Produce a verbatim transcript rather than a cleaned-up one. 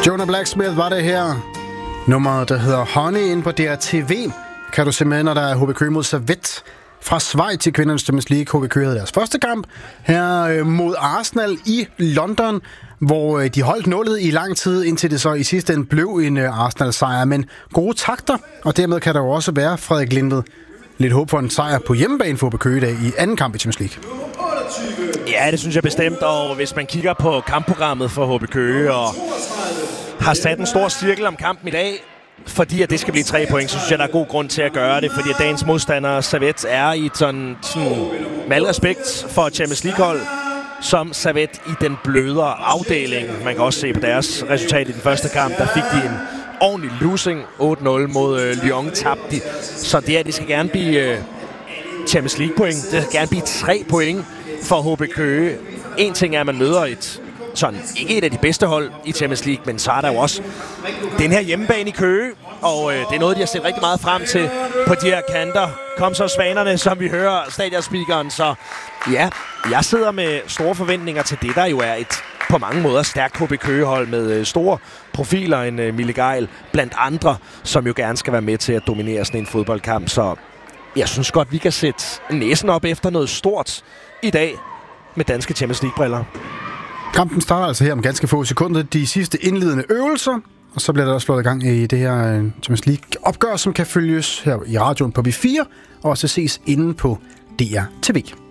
Jonah Blacksmith var det her. Nummeret, der hedder Honey, inde på D R T V. Kan du se med, når der er H B Køge mod Servette. Fra Schweiz i kvindernes Champions League. H B Køge havde deres første kamp her øh, mod Arsenal i London, hvor øh, de holdt nullet i lang tid, indtil det så i sidste ende blev en øh, Arsenal-sejr. Men gode takter, og dermed kan der jo også være, Frederik Lindved, lidt håb for en sejr på hjemmebane for H B Køge i dag i anden kamp i Champions League. Ja, det synes jeg bestemt, og hvis man kigger på kampprogrammet for H B Køge og har sat en stor cirkel om kampen i dag, fordi at det skal blive tre point, så synes jeg, der er god grund til at gøre det, fordi at dagens modstander, Servette, er i sådan, sådan med al respekt for Champions League-hold, som Servette i den blødere afdeling. Man kan også se på deres resultat i den første kamp, der fik de en ordentlig losing, otte nul mod øh, Lyon, tabte de. Så det er, det skal gerne blive øh, Champions League-point. Det skal gerne blive tre point for H B Køge. En ting er, at man møder et sådan, ikke et af de bedste hold i Champions League, men så er der jo også den her hjemmebane i Køge, og øh, det er noget, de har set rigtig meget frem til på de her kanter. Kom så Svanerne, som vi hører stadionspeakeren, så ja, jeg sidder med store forventninger til det, der jo er et på mange måder stærkt H B Køge-hold med øh, store profiler, en øh, Mille Geil blandt andre, som jo gerne skal være med til at dominere sådan en fodboldkamp, så jeg synes godt, vi kan sætte næsen op efter noget stort i dag med danske Champions League-briller. Kampen starter altså her om ganske få sekunder. De sidste indledende øvelser, og så bliver der også slået i gang i det her Champions League-opgør, som kan følges her i radioen på V fire, og også ses inde på D R T V.